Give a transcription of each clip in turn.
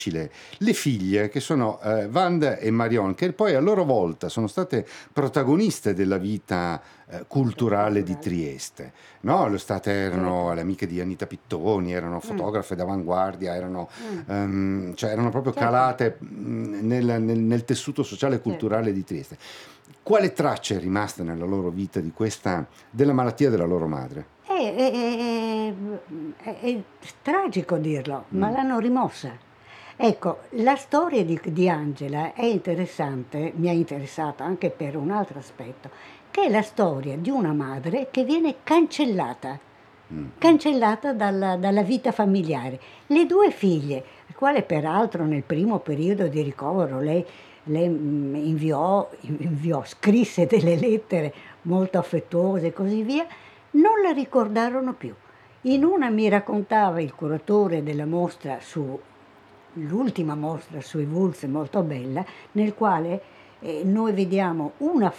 le figlie, che sono Wanda e Marion, che poi a loro volta sono state protagoniste della vita culturale di Trieste, no? Erano le amiche di Anita Pittoni, erano fotografe d'avanguardia, cioè erano proprio Certo. calate nel tessuto sociale e culturale di Trieste. Quale traccia è rimasta nella loro vita della malattia della loro madre? È tragico dirlo, ma l'hanno rimossa. Ecco, la storia di Angela è interessante, mi ha interessato anche per un altro aspetto, che è la storia di una madre che viene cancellata dalla vita familiare. Le due figlie, le quali peraltro nel primo periodo di ricovero lei scrisse delle lettere molto affettuose e così via, non la ricordarono più. In una mi raccontava il curatore della mostra l'ultima mostra sui Wulfs, molto bella, nel quale noi vediamo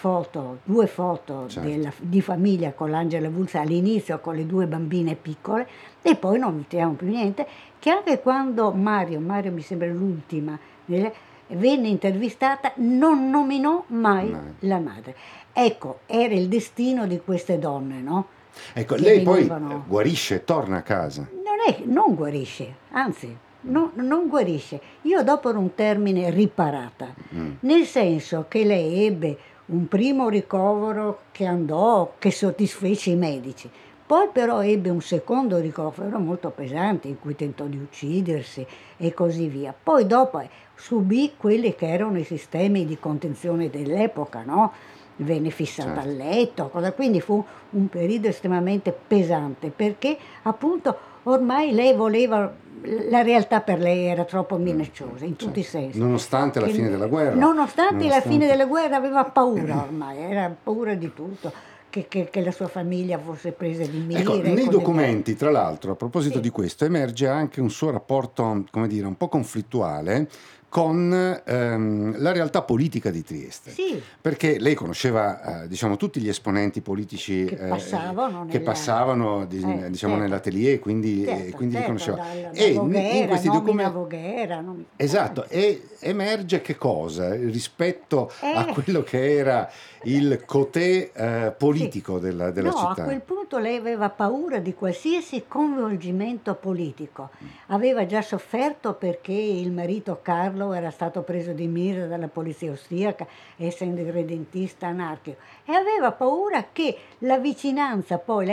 due foto Certo. di famiglia con l'Angela Wulfs all'inizio con le due bambine piccole e poi non vediamo più niente, che anche quando Mario mi sembra l'ultima, venne intervistata, non nominò mai la madre. Ecco, era il destino di queste donne, no? Ecco, Che lei poi venivano... guarisce, torna a casa. Non guarisce, anzi, non guarisce. Io dopo un termine riparata, nel senso che lei ebbe un primo ricovero che soddisfece i medici, poi però ebbe un secondo ricovero molto pesante in cui tentò di uccidersi e così via. Poi dopo subì quelli che erano i sistemi di contenzione dell'epoca, no? Venne fissata al letto, quindi fu un periodo estremamente pesante perché appunto ormai lei voleva, la realtà per lei era troppo minacciosa in tutti i sensi. Nonostante la fine della guerra. Nonostante la fine della guerra aveva paura ormai, era paura di tutto, che la sua famiglia fosse presa di mira. Ecco, nei documenti, tra l'altro, a proposito di questo, emerge anche un suo rapporto, come dire, un po' conflittuale con la realtà politica di Trieste. Sì. Perché lei conosceva, diciamo, tutti gli esponenti politici che passavano, diciamo, nell'atelier, quindi li conosceva. In questi documenti esatto, e emerge che cosa rispetto a quello che era il cotè politico della città. A quel punto lei aveva paura di qualsiasi coinvolgimento politico. Aveva già sofferto perché il marito Carlo era stato preso di mira dalla polizia austriaca, essendo irredentista anarchico, e aveva paura che la vicinanza, poi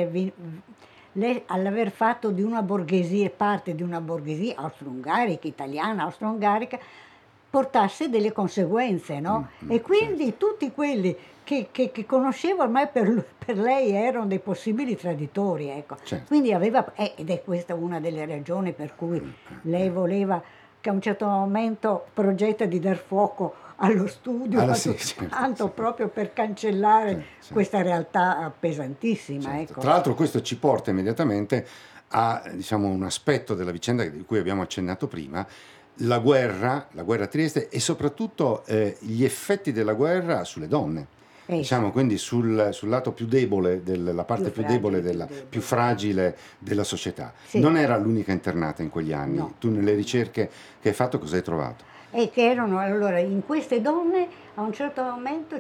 all'aver fatto di una borghesia, parte di una borghesia austro-ungarica, italiana, austro-ungarica, portasse delle conseguenze, no? E quindi tutti quelli che conoscevo ormai per lei erano dei possibili traditori, ecco. Quindi ed è questa una delle ragioni per cui lei voleva che a un certo momento progetta di dar fuoco allo studio, tanto proprio per cancellare questa realtà pesantissima. Ecco. Tra l'altro questo ci porta immediatamente a, diciamo, un aspetto della vicenda di cui abbiamo accennato prima, la guerra a Trieste e soprattutto gli effetti della guerra sulle donne. Diciamo, quindi sul lato più debole, la parte più debole, più fragile della società. Non era l'unica internata in quegli anni. No. Tu nelle ricerche che hai fatto cosa hai trovato? E che erano, allora, in queste donne a un certo momento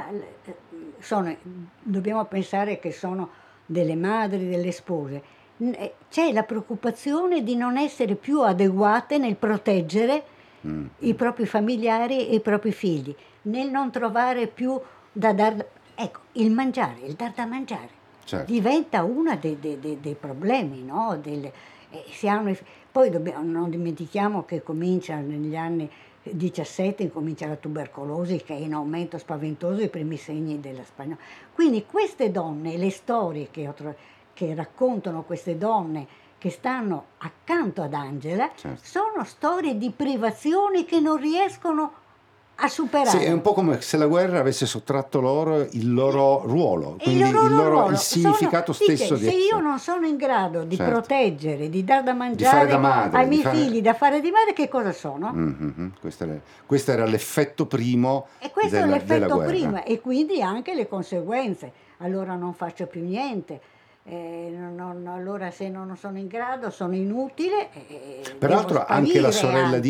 dobbiamo pensare che sono delle madri, delle spose. C'è la preoccupazione di non essere più adeguate nel proteggere i propri familiari e i propri figli, nel non trovare più da dar. Ecco, il dar da mangiare diventa uno dei problemi, no? Poi non dimentichiamo che comincia negli anni 17, comincia la tubercolosi che è in aumento spaventoso, i primi segni della spagnola. Quindi queste donne, le storie che raccontano queste donne che stanno accanto ad Angela, sono storie di privazioni che non riescono a superare. Sì, è un po' come se la guerra avesse sottratto loro il loro ruolo, quindi il significato stesso di essere. Se io non sono in grado di proteggere, di dar da mangiare ai miei figli, da fare di madre, che cosa sono? Questo era l'effetto primo della guerra. Primo, e quindi anche le conseguenze. Allora non faccio più niente. Allora se non sono in grado sono inutile. Peraltro anche la sorella di